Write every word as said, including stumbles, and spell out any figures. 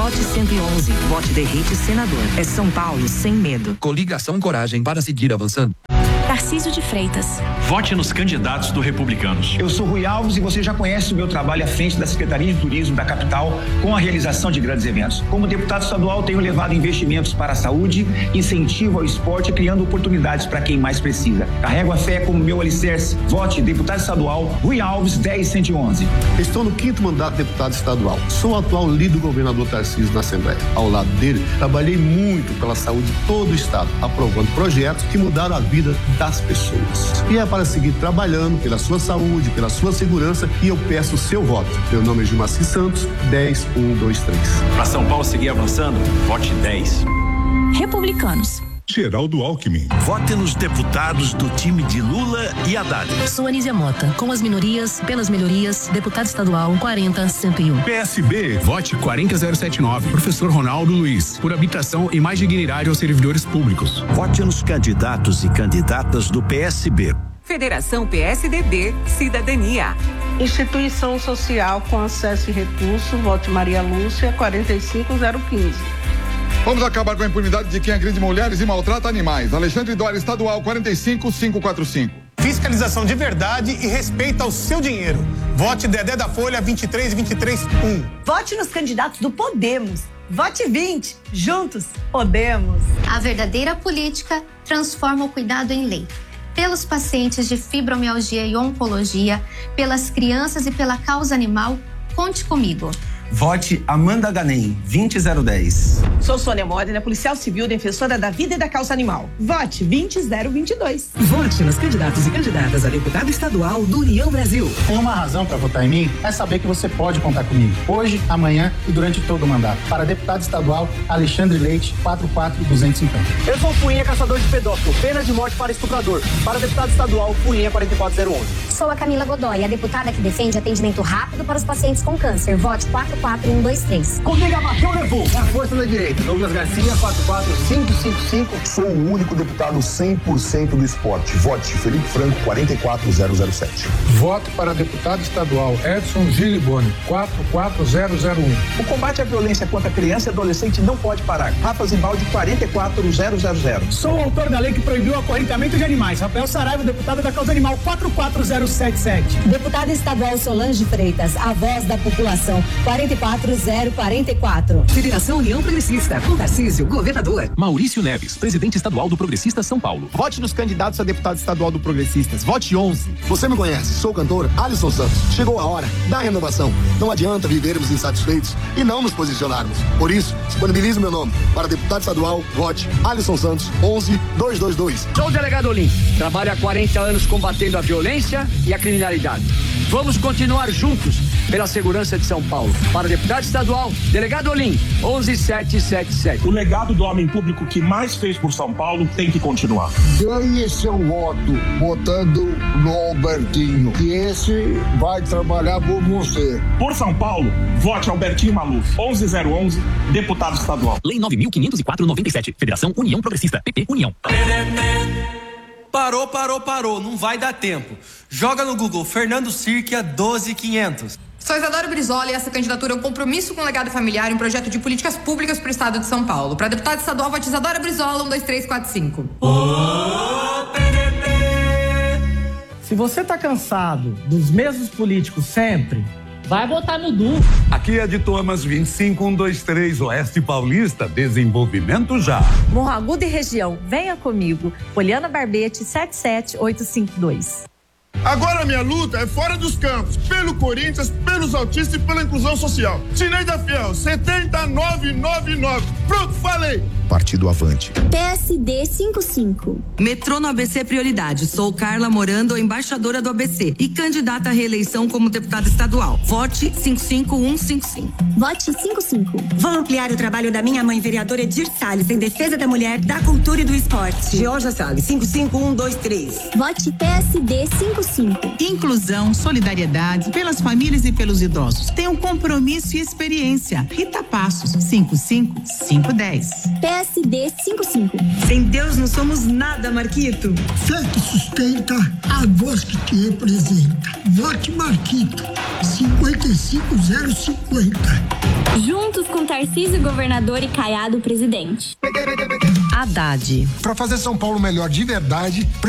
Vote cento e onze. Vote D Rede Senador. É São Paulo sem medo. Coligação Coragem para seguir avançando. Tarcísio de Freitas. Vote nos candidatos do Republicanos. Eu sou Rui Alves e você já conhece o meu trabalho à frente da Secretaria de Turismo da capital com a realização de grandes eventos. Como deputado estadual, tenho levado investimentos para a saúde, incentivo ao esporte, criando oportunidades para quem mais precisa. Carrego a fé como meu alicerce. Vote deputado estadual Rui Alves dez cento e onze. Estou no quinto mandato de deputado estadual. Sou o atual líder do governador Tarcísio na Assembleia. Ao lado dele, trabalhei muito pela saúde de todo o estado, aprovando projetos que mudaram a vida das pessoas. E é para seguir trabalhando pela sua saúde, pela sua segurança, e eu peço o seu voto. Meu nome é Gilmaci Santos, dez um dois três. Para São Paulo seguir avançando, vote dez. Republicanos. Geraldo Alckmin. Vote nos deputados do time de Lula e Haddad. Sou Anísia Mota, com as minorias, pelas melhorias, deputado estadual quarenta cento e um. P S B. Vote quarenta zero setenta e nove. Professor Ronaldo Luiz, por habitação e mais dignidade aos servidores públicos. Vote nos candidatos e candidatas do P S B. Federação P S D B Cidadania. Instituição social com acesso e recurso, vote Maria Lúcia, quarenta e cinco zero quinze. Vamos acabar com a impunidade de quem agride mulheres e maltrata animais. Alexandre Dória, estadual, quarenta e cinco quinhentos e quarenta e cinco. Fiscalização de verdade e respeito ao seu dinheiro. Vote Dedé da Folha, vinte e três vinte e três um. Vote nos candidatos do Podemos. Vote vinte. Juntos, podemos. A verdadeira política transforma o cuidado em lei. Pelos pacientes de fibromialgia e oncologia, pelas crianças e pela causa animal, conte comigo. Vote Amanda Ganem, vinte zero dez. Sou Sônia Modena, policial civil, defensora da vida e da causa animal. Vote vinte zero vinte e dois. Vote nos candidatos e candidatas a deputado estadual do União Brasil. Tem uma razão para votar em mim? É saber que você pode contar comigo. Hoje, amanhã e durante todo o mandato. Para deputado estadual, Alexandre Leite, quarenta e quatro duzentos e cinquenta. Eu sou Fuinha, caçador de pedófilo. Pena de morte para estuprador. Para deputado estadual, Fuinha, quarenta e quatro zero onze. Sou a Camila Godoy, a deputada que defende atendimento rápido para os pacientes com câncer. Vote quatro quatro um dois três. Comigo abateu, levou. Na força da direita. Douglas Garcia, quatro quatro cinco cinco cinco. Sou o único deputado cem por cento do esporte. Vote Felipe Franco, quarenta e quatro zero zero sete. Voto para deputado estadual Edson Giliboni, quatro quatro zero zero um. O combate à violência contra criança e adolescente não pode parar. Rafa Zimbaldi, quarenta e quatro zero zero zero. Sou o autor da lei que proibiu o acorrentamento de animais. Rafael Saraiva, deputado da causa animal, quatro quatro zero sete sete. Deputada estadual Solange Freitas, a voz da população, quarenta e quatro zero quarenta e quatro. Federação União Progressista, com Tarcísio, governador. Maurício Neves, presidente estadual do Progressista São Paulo. Vote nos candidatos a deputado estadual do Progressistas. Vote onze. Você me conhece, sou o cantor Alisson Santos. Chegou a hora da renovação. Não adianta vivermos insatisfeitos e não nos posicionarmos. Por isso, disponibilizo meu nome para deputado estadual. Vote Alisson Santos, onze dois dois dois. Sou o delegado Olim. Trabalho há quarenta anos combatendo a violência e a criminalidade. Vamos continuar juntos pela segurança de São Paulo. Para deputado estadual, delegado Olim, onze sete sete sete. O legado do homem público que mais fez por São Paulo tem que continuar. Ganhe seu voto votando no Albertinho, que esse vai trabalhar por você. Por São Paulo, vote Albertinho Maluf, onze zero onze, deputado estadual. Lei nove mil quinhentos e quatro noventa e sete. Federação União Progressista. P P União. Parou, parou, parou. Não vai dar tempo. Joga no Google Fernando Sirkia doze quinhentos. Sou Isadora Brizola e essa candidatura é um compromisso com o legado familiar e um projeto de políticas públicas para o estado de São Paulo. Para deputado estadual, vote Isadora Brizola, um dois três quatro cinco. Oh, P D T. Se você tá cansado dos mesmos políticos sempre, vai votar no Du. Aqui é de Thomas, vinte e cinco um dois três, Oeste Paulista, desenvolvimento já. Morro Agudo e região, venha comigo. Poliana Barbete, sete sete oito cinco dois. Agora minha luta é fora dos campos, pelo Corinthians, pelos autistas e pela inclusão social. Cineida Fiel, setenta nove noventa e nove. Pronto, falei. Partido Avante. P S D cinquenta e cinco. Metrô no A B C Prioridade. Sou Carla Morando, embaixadora do A B C e candidata à reeleição como deputada estadual. Vote cinco cinco um cinco cinco. Vote cinquenta e cinco. Vou ampliar o trabalho da minha mãe vereadora Edir Salles em defesa da mulher, da cultura e do esporte. Georgia Salles, cinco cinco um dois três. Vote P S D cinquenta e cinco. Inclusão, solidariedade pelas famílias e pelos idosos. Tem um compromisso e experiência. Rita Passos, cinco cinco cinco um zero. P S D cinquenta e cinco. Sem Deus não somos nada, Marquito. Fé que sustenta, a voz que te representa. Vote Marquito, cinquenta e cinco zero cinquenta. Juntos com Tarcísio, governador, e Caiado, presidente. Haddad. Para fazer São Paulo melhor de verdade,